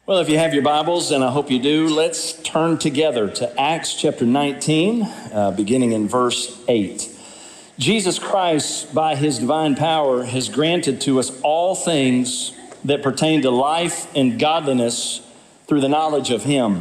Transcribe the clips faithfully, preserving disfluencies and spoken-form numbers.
Well, if you have your Bibles, and I hope you do, let's turn together to Acts chapter nineteen, uh, beginning in verse eight. Jesus Christ, by his divine power, has granted to us all things that pertain to life and godliness through the knowledge of him.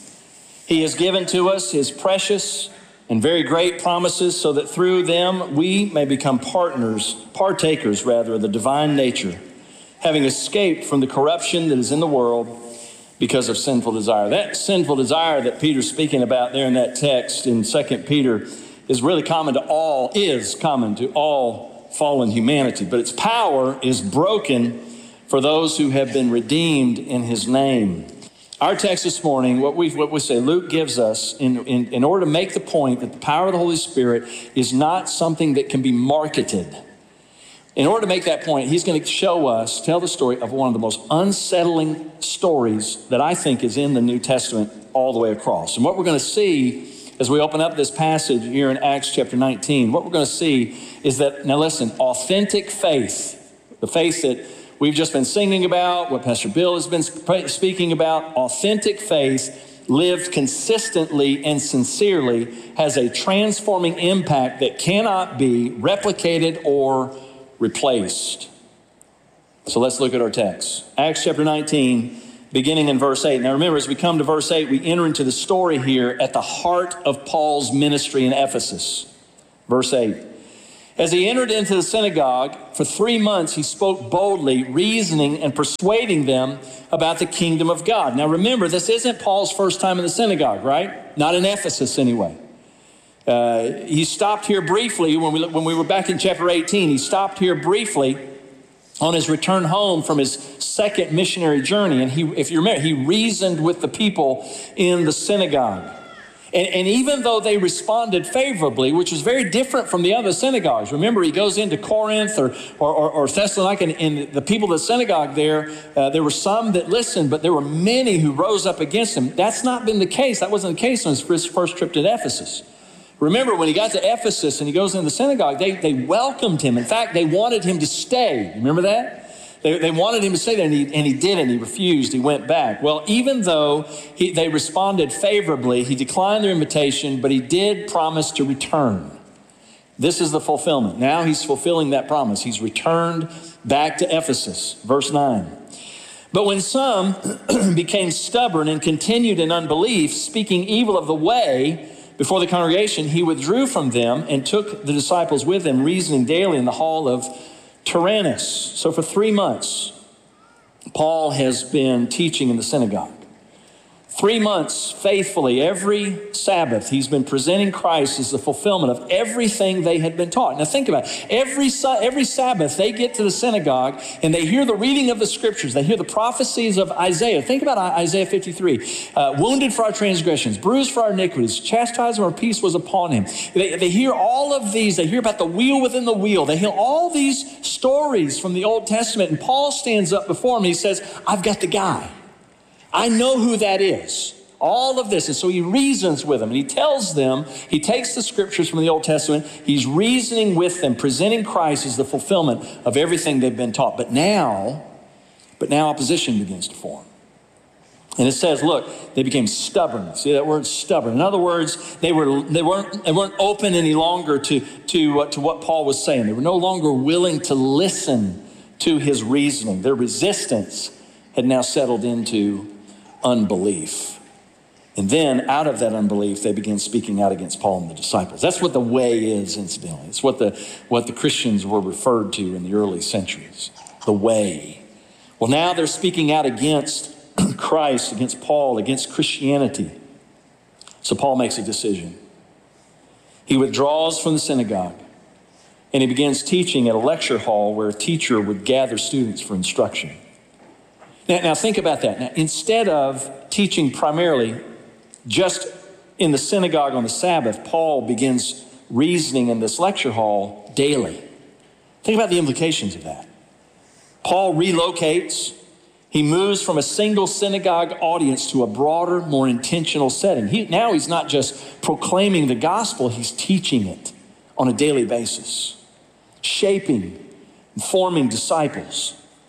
He has given to us his precious and very great promises so that through them we may become partners, partakers rather, of the divine nature, having escaped from the corruption that is in the world because of sinful desire. That sinful desire that Peter's speaking about there in that text in Second Peter is really common to all, is common to all fallen humanity. But its power is broken for those who have been redeemed in his name. Our text this morning, what we what we say, Luke gives us in, in, in order to make the point that the power of the Holy Spirit is not something that can be marketed. In order to make that point, he's going to show us, tell the story of one of the most unsettling stories that I think is in the New Testament all the way across. And what we're going to see as we open up this passage here in Acts chapter nineteen, what we're going to see is that, now listen, authentic faith, the faith that we've just been singing about, what Pastor Bill has been speaking about, authentic faith lived consistently and sincerely has a transforming impact that cannot be replicated or replaced. So let's look at our text. Acts chapter nineteen, beginning in verse eight. Now remember, as we come to verse eight, we enter into the story here at the heart of Paul's ministry in Ephesus. Verse eight. As he entered into the synagogue, for three months he spoke boldly, reasoning and persuading them about the kingdom of God. Now remember, this isn't Paul's first time in the synagogue, right? Not in Ephesus anyway. Uh, he stopped here briefly when we, when we were back in chapter eighteen. He stopped here briefly on his return home from his second missionary journey. And he, if you remember, he reasoned with the people in the synagogue. And, and even though they responded favorably, which was very different from the other synagogues. Remember, he goes into Corinth or, or, or, or Thessalonica, and, and the people of the synagogue there, uh, there were some that listened, but there were many who rose up against him. That's not been the case. That wasn't the case on his first, first trip to Ephesus. Remember, when he got to Ephesus and he goes into the synagogue, they, they welcomed him. In fact, they wanted him to stay. Remember that? They, they wanted him to stay there, and he, and he didn't. He refused. He went back. Well, even though he, they responded favorably, he declined their invitation, but he did promise to return. This is the fulfillment. Now he's fulfilling that promise. He's returned back to Ephesus. Verse nine. But when some became stubborn and continued in unbelief, speaking evil of the way before the congregation, he withdrew from them and took the disciples with him, reasoning daily in the hall of Tyrannus. So for three months, Paul has been teaching in the synagogue. Three months faithfully, every Sabbath, he's been presenting Christ as the fulfillment of everything they had been taught. Now think about it. Every, every Sabbath, they get to the synagogue and they hear the reading of the scriptures. They hear the prophecies of Isaiah. Think about Isaiah fifty-three. Uh, wounded for our transgressions, bruised for our iniquities, chastisement of our peace was upon him. They, they hear all of these. They hear about the wheel within the wheel. They hear all these stories from the Old Testament. And Paul stands up before them and he says, I've got the guy. I know who that is. All of this. And so he reasons with them and he tells them, he takes the scriptures from the Old Testament, he's reasoning with them, presenting Christ as the fulfillment of everything they've been taught. But now, but now opposition begins to form. And it says, look, they became stubborn. See that word, stubborn. In other words, they were they weren't they weren't open any longer to to uh, to what Paul was saying. They were no longer willing to listen to his reasoning. Their resistance had now settled into unbelief. And then out of that unbelief, they began speaking out against Paul and the disciples. That's what the way is, incidentally. It's what the, what the Christians were referred to in the early centuries. The way. Well, now they're speaking out against Christ, against Paul, against Christianity. So Paul makes a decision. He withdraws from the synagogue and he begins teaching at a lecture hall where a teacher would gather students for instruction. Now, now think about that. Now, instead of teaching primarily just in the synagogue on the Sabbath, Paul begins reasoning in this lecture hall daily. Think about the implications of that. Paul relocates. He moves from a single synagogue audience to a broader, more intentional setting. He, now he's not just proclaiming the gospel, he's teaching it on a daily basis, shaping and forming disciples.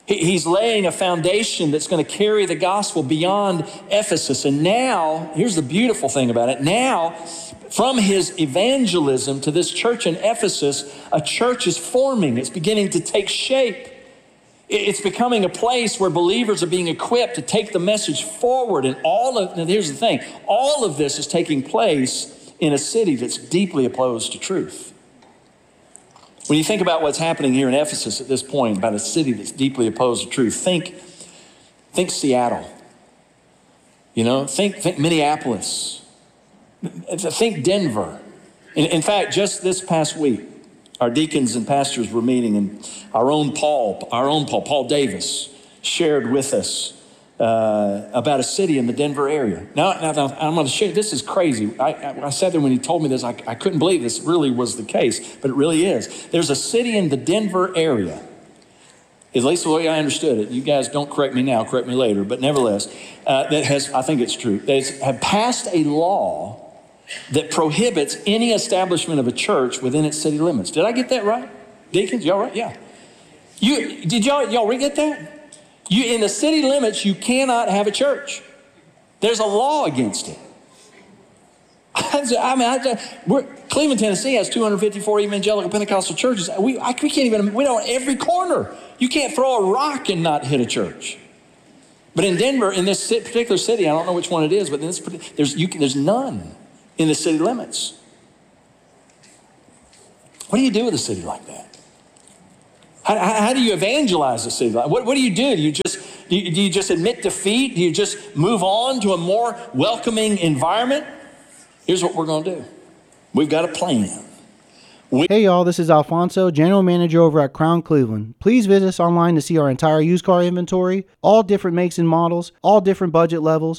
He's laying a foundation that's going to carry the gospel beyond Ephesus. And now, here's the beautiful thing about it. Now, from his evangelism to this church in Ephesus, a church is forming. It's beginning to take shape. It's becoming a place where believers are being equipped to take the message forward. And all of, now here's the thing, all of this is taking place in a city that's deeply opposed to truth. When you think about what's happening here in Ephesus at this point, about a city that's deeply opposed to truth, think, think Seattle, you know, think, think Minneapolis, think Denver. In, in fact, just this past week, our deacons and pastors were meeting, and our own Paul, our own Paul, Paul Davis, shared with us uh, about a city in the Denver area. Now, now, now I'm going to share, this is crazy. I, I, I sat there when he told me this, I, I couldn't believe this really was the case, but it really is. There's a city in the Denver area, at least the way I understood it. You guys don't correct me now, correct me later, but nevertheless, uh, that has, I think it's true, that have passed a law that prohibits any establishment of a church within its city limits. Did I get that right? Deacons, y'all right? Yeah. You, did y'all, y'all get that? You, in the city limits, you cannot have a church. There's a law against it. I mean, I, we're, Cleveland, Tennessee has two hundred fifty-four evangelical Pentecostal churches. We, I, we can't even, we don't, every corner. You can't throw a rock and not hit a church. But in Denver, in this particular city, I don't know which one it is, but in this, there's, you can, there's none in the city limits. What do you do with a city like that? How, how, how do you evangelize a city like that? What, what do you do? Do you just do you, do you just admit defeat? Do you just move on to a more welcoming environment? Here's what we're going to do. We've got a plan. We- hey y'all, this is Alfonso, General Manager over at Crown Cleveland. Please visit us online to see our entire used car inventory, all different makes and models, all different budget levels,